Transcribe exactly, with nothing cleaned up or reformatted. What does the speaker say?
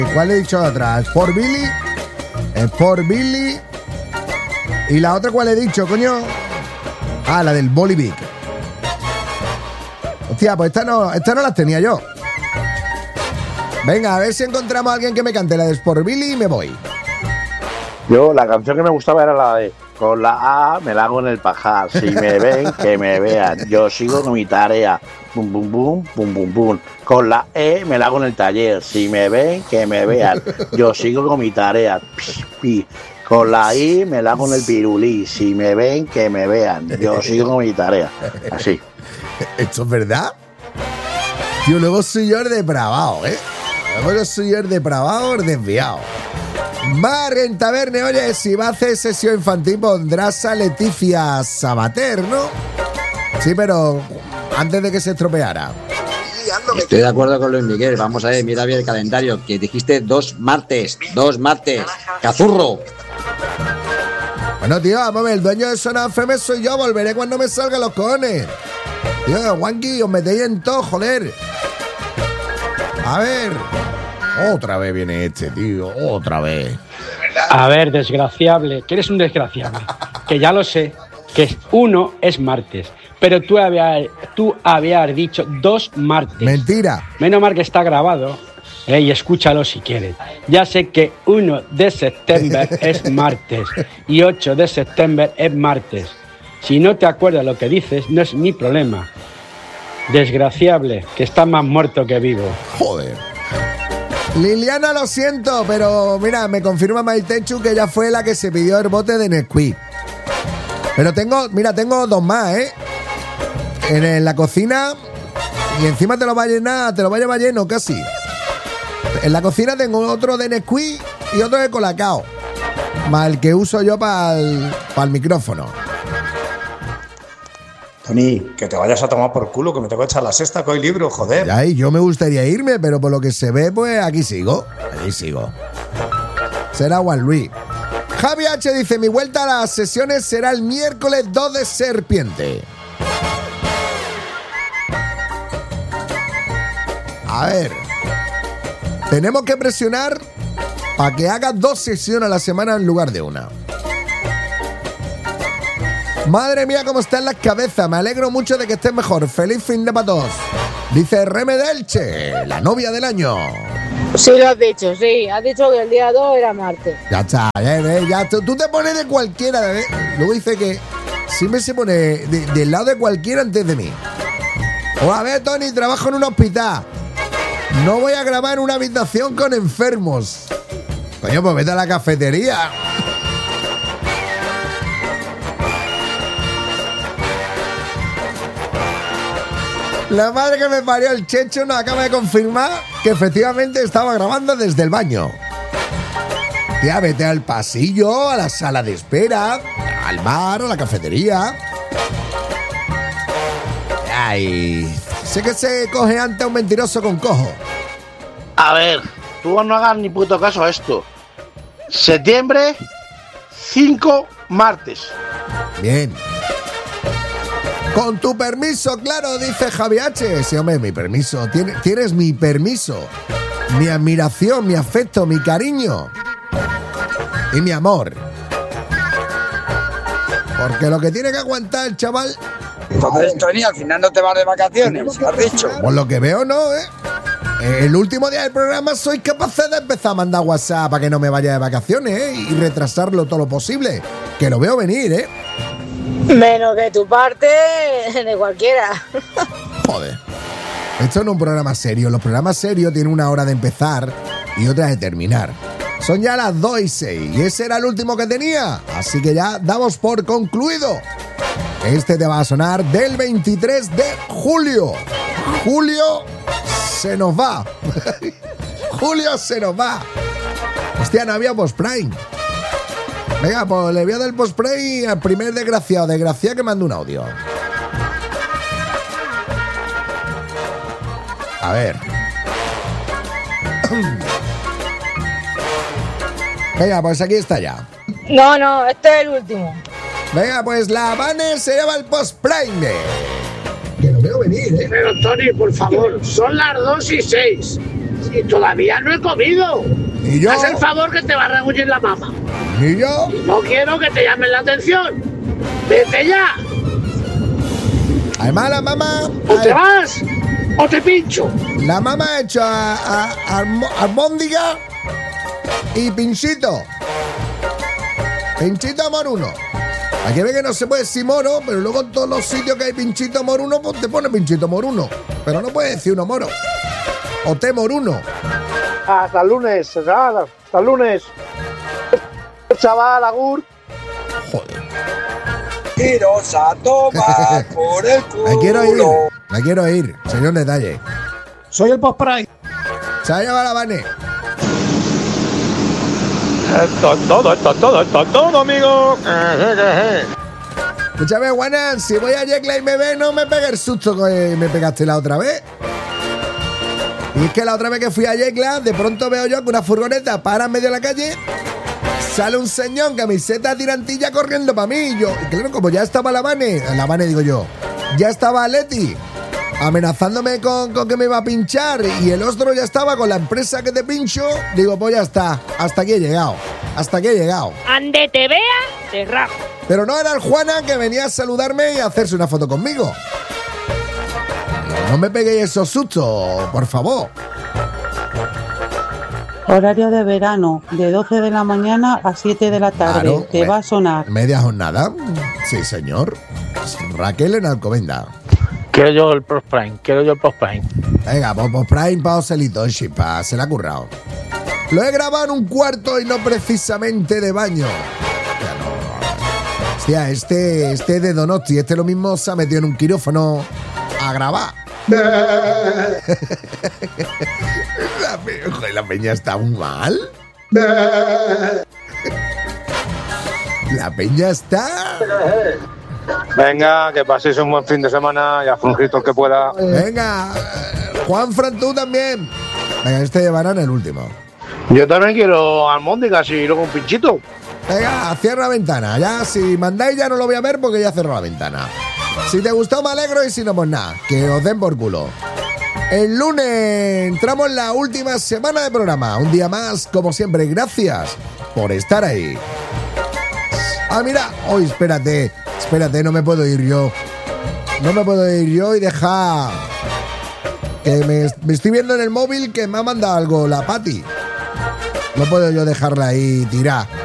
¿Cuál he dicho de atrás? ¿Sport Billy? ¿Sport Billy? ¿Y la otra cuál he dicho, coño? Ah, la del Bolivic. Hostia, pues esta no, esta no las tenía yo. Venga, a ver si encontramos a alguien que me cante la de Sport Billy y me voy. Yo, la canción que me gustaba era la de con la A me la hago en el pajar. Si me ven, que me vean. Yo sigo con mi tarea. Bum, bum, bum, bum, bum, bum. Con la E me la hago en el taller. Si me ven, que me vean. Yo sigo con mi tarea. Pi, pi. Con la I me la hago en el pirulí. Si me ven, que me vean. Yo sigo con mi tarea. Así. ¿Esto es verdad? Tío, luego soy yo el depravado, ¿eh? Luego soy yo el depravado, el desviado. Mar en Taverne, oye, si va a hacer sesión infantil pondrás a Leticia Sabater, ¿no? Sí, pero antes de que se estropeara. Estoy de acuerdo con Luis Miguel. Vamos a ver, mira bien el calendario. Que dijiste dos martes, dos martes. ¡Cazurro! Bueno, tío, vamos a ver, el dueño de Zona F M soy yo. Volveré cuando me salgan los cojones. Tío, Wanky, os metéis en todo, joder. A ver. Otra vez viene este, tío. Otra vez. A ver, desgraciable, que eres un desgraciable. Que ya lo sé, que uno es martes. Pero tú habías, tú habías dicho dos martes. Mentira. Menos mal que está grabado. Eh, y escúchalo si quieres. Ya sé que uno de septiembre es martes. Y ocho de septiembre es martes. Si no te acuerdas lo que dices, no es mi problema. Desgraciable, que está más muerto que vivo. Joder. Liliana, lo siento, pero mira, me confirma Maitechu que ella fue la que se pidió el bote de Nesquik. Pero tengo, mira, tengo dos más, ¿eh? En, en la cocina y encima te lo va a llenar, te lo va a llevar lleno casi. En la cocina tengo otro de Nesquik y otro de Colacao. Más el que uso yo para el, para el micrófono. Tony, que te vayas a tomar por culo, que me tengo que echar la sexta con el libro, joder. Ay, yo me gustaría irme, pero por lo que se ve, pues aquí sigo. Aquí sigo. Será Juan Luis. Javi H dice, mi vuelta a las sesiones será el miércoles dos de Serpiente. A ver. Tenemos que presionar para que haga dos sesiones a la semana en lugar de una. Madre mía, cómo están las cabezas. Me alegro mucho de que estés mejor. Feliz fin de para todos. Dice Reme Delche, la novia del año. Sí, lo has dicho, sí. Has dicho que el día dos era martes. Ya está, ya, ya, tú, tú te pones de cualquiera. ¿eh? Luego dice que siempre se pone de, del lado de cualquiera antes de mí. O a ver, Tony, trabajo en un hospital. No voy a grabar en una habitación con enfermos. Coño, pues vete a la cafetería. La madre que me parió el Checho nos acaba de confirmar que efectivamente estaba grabando desde el baño. Tía, vete al pasillo, a la sala de espera, al bar o a la cafetería. Ay, sé que se coge ante un mentiroso con cojo. A ver, tú no hagas ni puto caso a esto. Septiembre, cinco martes. Bien. Con tu permiso, claro, dice Javi H. Sí, hombre, mi permiso. Tienes, tienes mi permiso. Mi admiración, mi afecto, mi cariño. Y mi amor. Porque lo que tiene que aguantar el chaval... Entonces, Tony, al final no te vas de vacaciones, has dicho. Por lo que veo, no, ¿eh? El último día del programa soy capaz de empezar a mandar WhatsApp para que no me vaya de vacaciones, ¿eh? Y retrasarlo todo lo posible. Que lo veo venir, ¿eh? Menos de tu parte, de cualquiera. Joder. Esto no es un programa serio. Los programas serios tienen una hora de empezar y otra de terminar. Son ya las dos y seis y ese era el último que tenía. Así que ya damos por concluido. Este te va a sonar del veintitrés de julio. Julio se nos va. Julio se nos va. Hostia, no había post-prime. Venga, pues le voy a dar el post-prime al primer desgraciado. Desgraciado que manda un audio. A ver. Venga, pues aquí está ya. No, no, este es el último. Venga, pues la Banner se lleva el post-prime. Que lo veo venir, ¿eh? Pero, Tony, por favor, son las dos y seis. Y todavía no he comido. ¿Y yo? Haz el favor que te va a regullir la mama. ¿Y yo? No quiero que te llamen la atención. ¡Vete ya! Además, la mamá... O te vas o te pincho. La mamá ha hecho a, a, a albóndiga y pinchito. Pinchito moruno. Hay que ver que no se puede decir moro, pero luego en todos los sitios que hay pinchito moruno, pues te pone pinchito moruno. Pero no puedes decir uno moro. O té moruno. Hasta el lunes, chaval. Hasta el lunes. Chaval, agur. Joder. Iros a tomar por el culo. Me quiero ir. Me quiero ir. Señor detalle. Soy el post-prime. Se ha llevado la Vane. Esto es todo, esto es todo, esto es todo, amigo. Escúchame, Juana, si voy a Yecla y me ve, no me pegue el susto que me pegaste la otra vez. Y es que la otra vez que fui a Yecla, de pronto veo yo que una furgoneta para en medio de la calle, sale un señor en camiseta tirantilla corriendo para mí. Y yo, y claro, como ya estaba la Vane, la Vane digo yo, ya estaba Leti amenazándome con, con que me iba a pinchar y el ostro ya estaba con la empresa que te pincho, digo, pues ya está, hasta aquí he llegado, hasta aquí he llegado. Ande te vea, te rajo. Pero no era el Juana que venía a saludarme y a hacerse una foto conmigo. No me peguéis esos sustos, por favor. Horario de verano, de doce de la mañana a siete de la tarde. Claro, te me- va a sonar. Media jornada, sí señor. Raquel en Alcobendas. Quiero yo el Post Prime, quiero yo el Post Prime. Venga, pues, pues Prime pa' Oselito, chipa, se la ha currado. Lo he grabado en un cuarto y no precisamente de baño. Ya no. Hostia, este, este de Donosti, este lo mismo se ha metido en un quirófano a grabar. la, pe- joder, la peña está muy mal. La peña está. Venga, que paséis un buen fin de semana y a frungir todo el que pueda. Venga, eh, Juan Fran, tú también. Venga, este llevarán el último. Yo también quiero almóndigas y luego un pinchito. Venga, cierra la ventana. Ya, si mandáis ya no lo voy a ver porque ya cerró la ventana. Si te gustó me alegro y si no, pues nada, que os den por culo. El lunes entramos en la última semana de programa. Un día más, como siempre, gracias por estar ahí. Ah, mira, hoy espérate, espérate, no me puedo ir yo. No me puedo ir yo y dejar... Que me, me estoy viendo en el móvil que me ha mandado algo la Pati. No puedo yo dejarla ahí tirar.